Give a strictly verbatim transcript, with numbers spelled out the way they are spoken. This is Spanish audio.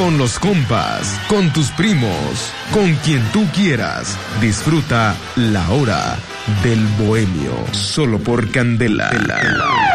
con los compas, con tus primos, con quien tú quieras. Disfruta la hora del bohemio, solo por Candela.